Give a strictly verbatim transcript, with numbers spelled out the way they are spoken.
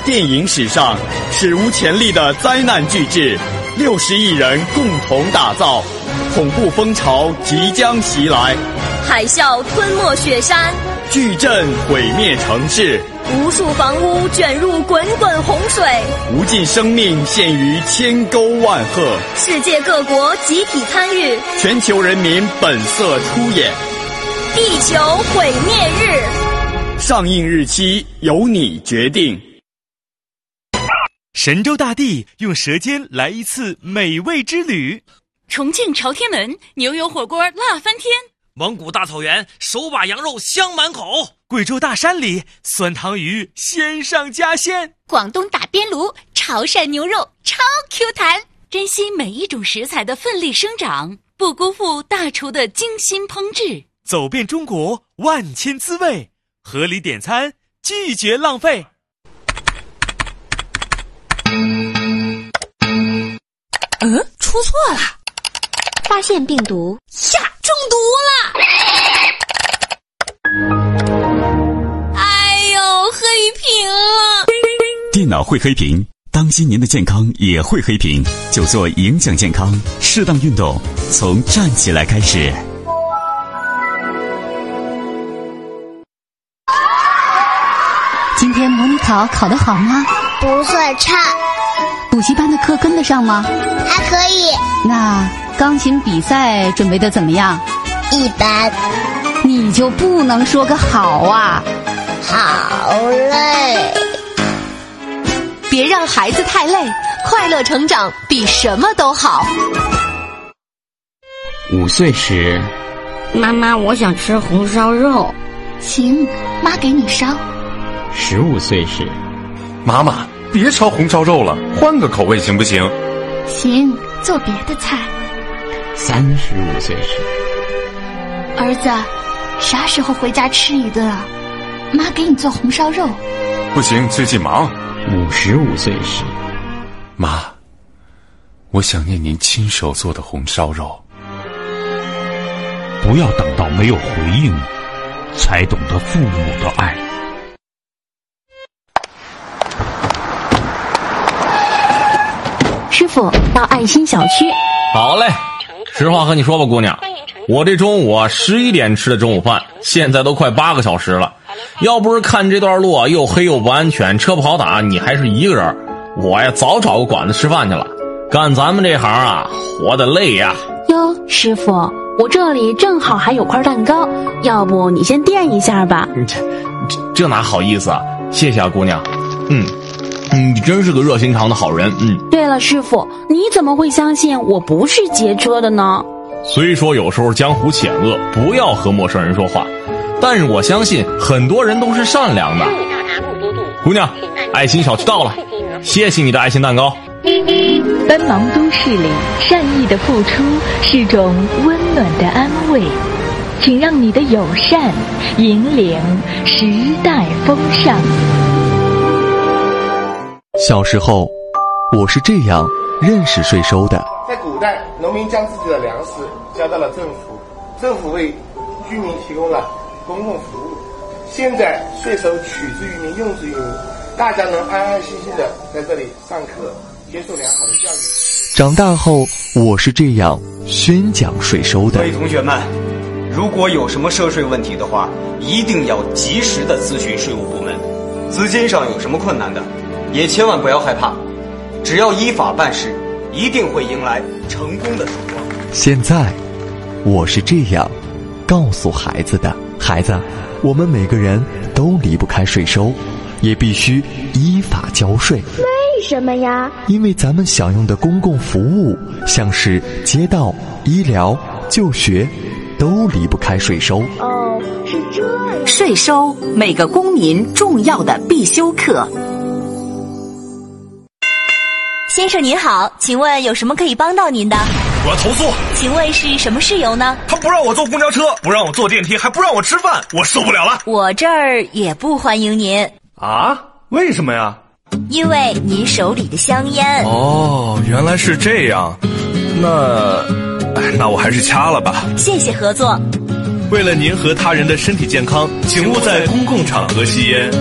电影史上史无前例的灾难巨制，六十亿人共同打造，恐怖风潮即将袭来， 海啸吞没雪山， 巨震毁灭城市， 无数房屋卷入滚滚洪水， 无尽生命陷于千沟万壑， 世界各国集体参与， 全球人民本色出演。 地球毁灭日， 上映日期由你决定。 神州大地用舌尖来一次美味之旅， 重庆朝天门牛油火锅辣翻天， 蒙古大草原手把羊肉香满口， 贵州大山里酸汤鱼鲜上加鲜， 广东打边炉潮汕牛肉超 Q 弹。珍惜每一种食材的奋力生长，不辜负大厨的精心烹制。 走遍中国万千滋味，合理点餐，拒绝浪费。 嗯，出错了， 发现病毒呀，中毒了！哎呦，黑屏了！ 电脑会黑屏，当心您的健康也会黑屏，就做影响健康，适当运动，从站起来开始。 今天模拟考考得好吗？ 不算差。 补习班的课跟得上吗？ 还可以。 那钢琴比赛准备得怎么样？ 一般。 你就不能说个好啊？ 好累。 别让孩子太累，快乐成长比什么都好。 五岁时， 妈妈，我想吃红烧肉。 行，妈给你烧。 十五岁时， 妈妈，别烧红烧肉了，换个口味行不行？ 行，做别的菜。 三十五岁时， 儿子，啥时候回家吃一顿啊？妈给你做红烧肉。 不行，最近忙。 五十五岁时， 妈，我想念您亲手做的红烧肉。 不要等到没有回应，才懂得父母的爱。 师傅，到爱心小区。 好嘞，实话和你说吧，姑娘，我这中午啊十一点吃的中午饭，现在都快八个小时了。要不是看这段路啊又黑又不安全，车不好打，你还是一个人，我呀早找个馆子吃饭去了。干咱们这行啊，活得累呀。 哟，师傅，我这里正好还有块蛋糕，要不你先垫一下吧？ 这这这哪好意思啊？谢谢啊，姑娘。嗯。嗯，你真是个热心肠的好人。嗯， 对了，师傅，你怎么会相信我不是劫车的呢？ 虽说有时候江湖险恶，不要和陌生人说话，但是我相信很多人都是善良的。姑娘，爱心小区到了，谢谢你的爱心蛋糕。 奔忙都市里，善意的付出是种温暖的安慰，请让你的友善引领时代风尚。 小时候，我是这样认识税收的。 在古代，农民将自己的粮食交到了政府，政府为居民提供了公共服务。现在税收取之于民，用之于民，大家能安安心心的在这里上课，接受良好的教育。 长大后，我是这样宣讲税收的。 各位同学们，如果有什么涉税问题的话，一定要及时的咨询税务部门。资金上有什么困难的，也千万不要害怕，只要依法办事，一定会迎来成功的曙光。 现在，我是这样告诉孩子的：孩子，我们每个人都离不开税收，也必须依法交税。 为什么呀？ 因为咱们享用的公共服务，像是街道、医疗、就学，都离不开税收。 哦，是这样。 税收，每个公民重要的必修课。 先生您好，请问有什么可以帮到您的？ 我要投诉。 请问是什么事由呢？ 他不让我坐公交车，不让我坐电梯，还不让我吃饭，我受不了了。 我这儿也不欢迎您。 啊？为什么呀？ 因为您手里的香烟。 哦，原来是这样。那，那我还是掐了吧。 谢谢合作。 为了您和他人的身体健康，请勿在公共场合吸烟。